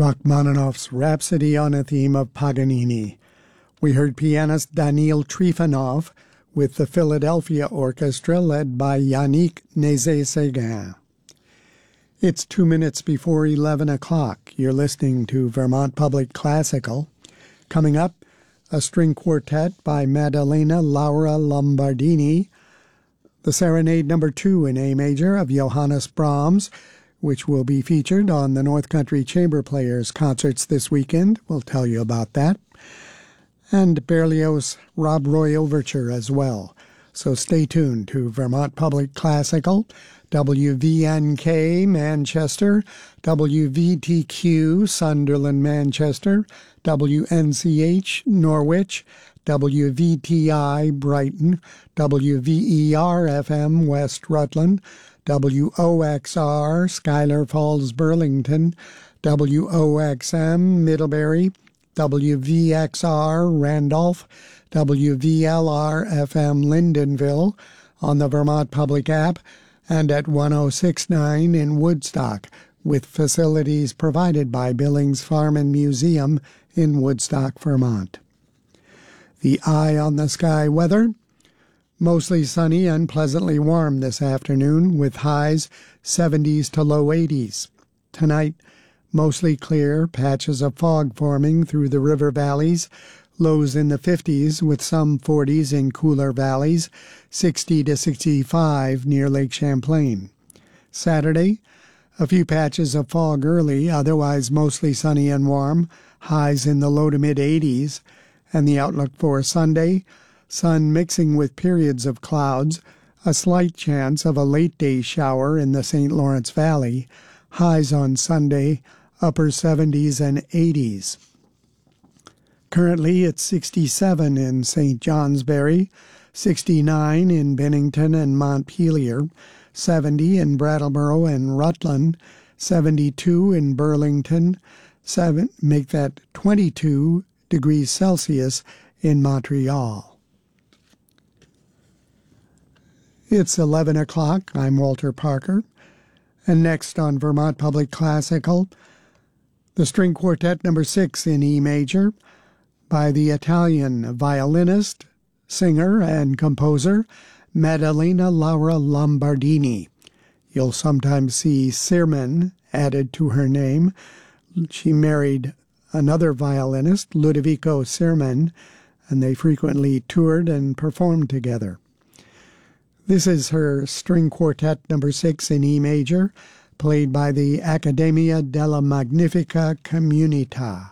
Rachmaninoff's Rhapsody on a Theme of Paganini. We heard pianist Daniil Trifonov with the Philadelphia Orchestra led by Yannick Nézet-Séguin. It's 2 minutes before 11 o'clock. You're listening to Vermont Public Classical. Coming up, a string quartet by Maddalena Laura Lombardini, the Serenade No. 2 in A major of Johannes Brahms, which will be featured on the North Country Chamber Players concerts this weekend. We'll tell you about that. And Berlioz' Rob Roy Overture as well. So stay tuned to Vermont Public Classical, WVNK Manchester, WVTQ Sunderland Manchester, WNCH Norwich, WVTI Brighton, WVER-FM West Rutland, WOXR Schuyler Falls Burlington, WOXM Middlebury, WVXR Randolph, WVLR-FM Lyndonville on the Vermont Public app, and at 1069 in Woodstock, with facilities provided by Billings Farm and Museum in Woodstock, Vermont. The eye on the sky weather: mostly sunny and pleasantly warm this afternoon, with highs 70s to low 80s. Tonight, mostly clear, patches of fog forming through the river valleys, lows in the 50s with some 40s in cooler valleys, 60 to 65 near Lake Champlain. Saturday, a few patches of fog early, otherwise mostly sunny and warm, highs in the low to mid-80s, and the outlook for Sunday: sun mixing with periods of clouds, a slight chance of a late-day shower in the St. Lawrence Valley, highs on Sunday, upper 70s and 80s. Currently, it's 67 in St. Johnsbury, 69 in Bennington and Montpelier, 70 in Brattleboro and Rutland, 72 in Burlington, 22 degrees Celsius in Montreal. It's 11 o'clock. I'm Walter Parker. And next on Vermont Public Classical, the String Quartet No. 6 in E major by the Italian violinist, singer, and composer Maddalena Laura Lombardini. You'll sometimes see Sirman added to her name. She married another violinist, Ludovico Sirman, and they frequently toured and performed together. This is her String Quartet No. 6 in E major, played by the Accademia della Magnifica Comunità.